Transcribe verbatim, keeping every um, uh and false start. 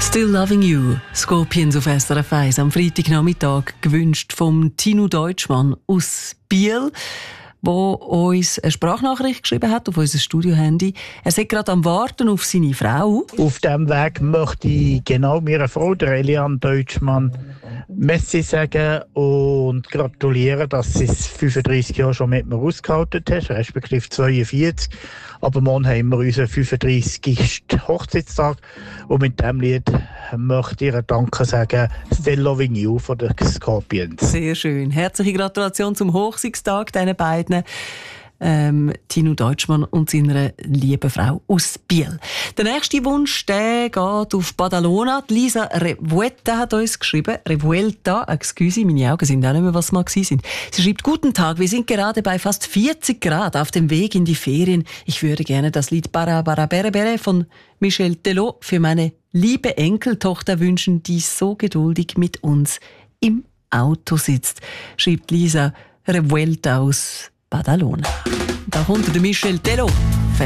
Still Loving You, Scorpions auf S R F eins am Freitagnachmittag, gewünscht vom Tino Deutschmann aus Biel, der uns eine Sprachnachricht geschrieben hat auf unser Studiohandy. Er ist gerade am Warten auf seine Frau. Auf diesem Weg möchte ich genau meiner Frau, der Eliane Deutschmann, Messi sagen und gratulieren, dass sie es fünfunddreissig Jahre schon mit mir ausgehalten hat, respektive zweiundvierzig. Aber morgen haben wir unseren fünfunddreissigsten Hochzeitstag und mit diesem Lied möchte ich ihr Danke sagen, Still Loving You von den Scorpions. Sehr schön. Herzliche Gratulation zum Hochzeitstag diesen beiden. Ähm, Tino Deutschmann und seiner lieben Frau aus Biel. Der nächste Wunsch, der geht auf Badalona. Die Lisa Revuelta hat uns geschrieben. Revuelta, excuse, meine Augen sind auch nicht mehr, was mal gewesen sind. Sie schreibt: Guten Tag, wir sind gerade bei fast vierzig Grad auf dem Weg in die Ferien. Ich würde gerne das Lied Bara Bara Bere Bere von Michel Telot für meine liebe Enkeltochter wünschen, die so geduldig mit uns im Auto sitzt, schreibt Lisa Revuelta aus Badalona. Da kommt der Michel Telot.